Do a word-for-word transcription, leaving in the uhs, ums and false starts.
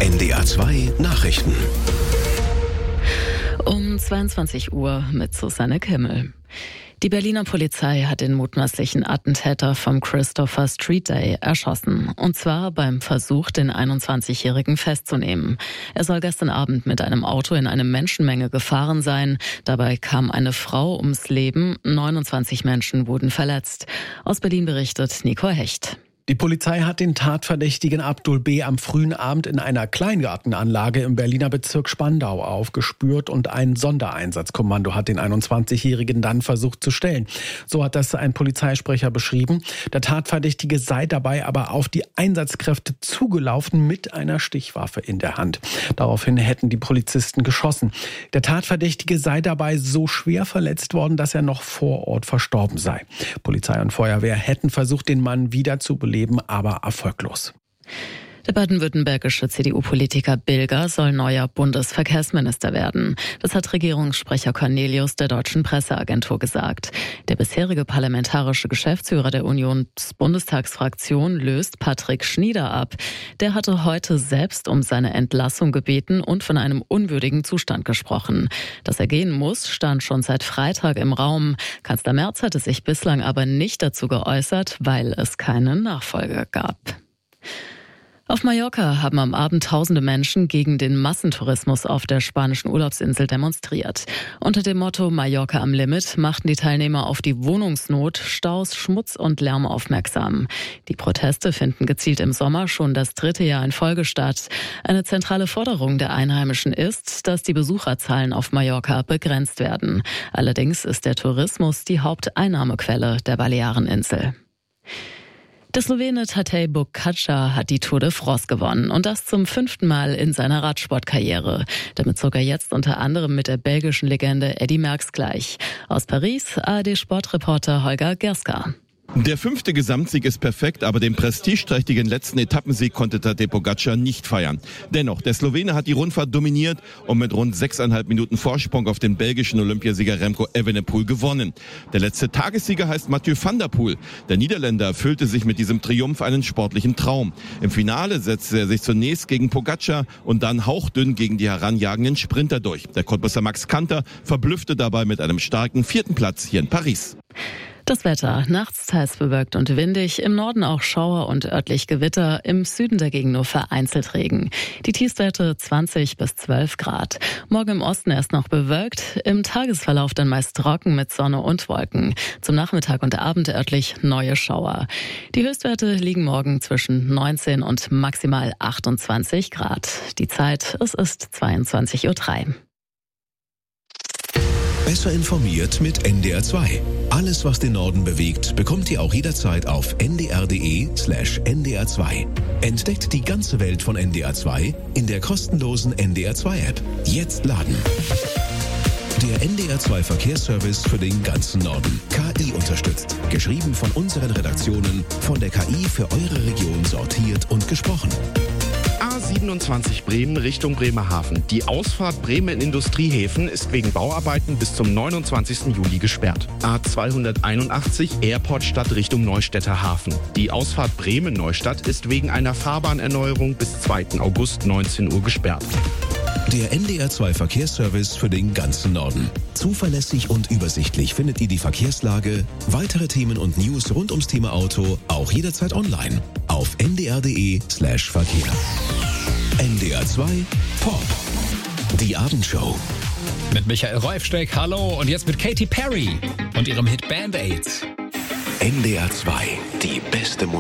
N D R zwei Nachrichten. Um zweiundzwanzig Uhr mit Susanne Kimmel. Die Berliner Polizei hat den mutmaßlichen Attentäter vom Christopher Street Day erschossen. Und zwar beim Versuch, den einundzwanzigjährigen festzunehmen. Er soll gestern Abend mit einem Auto in eine Menschenmenge gefahren sein. Dabei kam eine Frau ums Leben. neunundzwanzig Menschen wurden verletzt. Aus Berlin berichtet Nico Hecht. Die Polizei hat den Tatverdächtigen Abdul B. am frühen Abend in einer Kleingartenanlage im Berliner Bezirk Spandau aufgespürt und ein Sondereinsatzkommando hat den einundzwanzigjährigen dann versucht zu stellen. So hat das ein Polizeisprecher beschrieben. Der Tatverdächtige sei dabei aber auf die Einsatzkräfte zugelaufen mit einer Stichwaffe in der Hand. Daraufhin hätten die Polizisten geschossen. Der Tatverdächtige sei dabei so schwer verletzt worden, dass er noch vor Ort verstorben sei. Polizei und Feuerwehr hätten versucht, den Mann wieder zu beleben, aber erfolglos. Der baden-württembergische C D U-Politiker Bilger soll neuer Bundesverkehrsminister werden. Das hat Regierungssprecher Cornelius der Deutschen Presseagentur gesagt. Der bisherige parlamentarische Geschäftsführer der Unionsbundestagsfraktion löst Patrick Schnieder ab. Der hatte heute selbst um seine Entlassung gebeten und von einem unwürdigen Zustand gesprochen. Dass er gehen muss, stand schon seit Freitag im Raum. Kanzler Merz hatte sich bislang aber nicht dazu geäußert, weil es keinen Nachfolger gab. Auf Mallorca haben am Abend tausende Menschen gegen den Massentourismus auf der spanischen Urlaubsinsel demonstriert. Unter dem Motto Mallorca am Limit machten die Teilnehmer auf die Wohnungsnot, Staus, Schmutz und Lärm aufmerksam. Die Proteste finden gezielt im Sommer schon das dritte Jahr in Folge statt. Eine zentrale Forderung der Einheimischen ist, dass die Besucherzahlen auf Mallorca begrenzt werden. Allerdings ist der Tourismus die Haupteinnahmequelle der Baleareninsel. Der Slowene Tadej Pogačar hat die Tour de France gewonnen und das zum fünften Mal in seiner Radsportkarriere. Damit zog er jetzt unter anderem mit der belgischen Legende Eddy Merckx gleich. Aus Paris A R D-Sportreporter Holger Gerska. Der fünfte Gesamtsieg ist perfekt, aber den prestigeträchtigen letzten Etappensieg konnte Tadej Pogačar nicht feiern. Dennoch, der Slowene hat die Rundfahrt dominiert und mit rund sechseinhalb Minuten Vorsprung auf den belgischen Olympiasieger Remco Evenepoel gewonnen. Der letzte Tagessieger heißt Mathieu van der Poel. Der Niederländer erfüllte sich mit diesem Triumph einen sportlichen Traum. Im Finale setzte er sich zunächst gegen Pogačar und dann hauchdünn gegen die heranjagenden Sprinter durch. Der Cottbusser Max Kanter verblüffte dabei mit einem starken vierten Platz hier in Paris. Das Wetter, nachts teils bewölkt und windig, im Norden auch Schauer und örtlich Gewitter, im Süden dagegen nur vereinzelt Regen. Die Tiefstwerte zwanzig bis zwölf Grad. Morgen im Osten erst noch bewölkt, im Tagesverlauf dann meist trocken mit Sonne und Wolken. Zum Nachmittag und Abend örtlich neue Schauer. Die Höchstwerte liegen morgen zwischen neunzehn und maximal achtundzwanzig Grad. Die Zeit, es ist zweiundzwanzig Uhr drei. Besser informiert mit N D R zwei. Alles, was den Norden bewegt, bekommt ihr auch jederzeit auf n d r punkt d e slash n d r zwei. Entdeckt die ganze Welt von N D R zwei in der kostenlosen N D R zwei App. Jetzt laden. Der N D R zwei Verkehrsservice für den ganzen Norden. K I unterstützt. Geschrieben von unseren Redaktionen, von der K I für eure Region sortiert und gesprochen. A siebenundzwanzig Bremen Richtung Bremerhaven. Die Ausfahrt Bremen Industriehäfen ist wegen Bauarbeiten bis zum neunundzwanzigsten Juli gesperrt. A zweihunderteinundachtzig Airportstadt Richtung Neustädter Hafen. Die Ausfahrt Bremen-Neustadt ist wegen einer Fahrbahnerneuerung bis zweiten August neunzehn Uhr gesperrt. Der N D R zwei Verkehrsservice für den ganzen Norden. Zuverlässig und übersichtlich findet ihr die Verkehrslage, weitere Themen und News rund ums Thema Auto auch jederzeit online auf n d r punkt d e slash Verkehr. N D R zwei Pop. Die Abendshow. Mit Michael Reufsteck, hallo, und jetzt mit Katy Perry und ihrem Hit Band-Aids. N D R zwei, die beste Musik.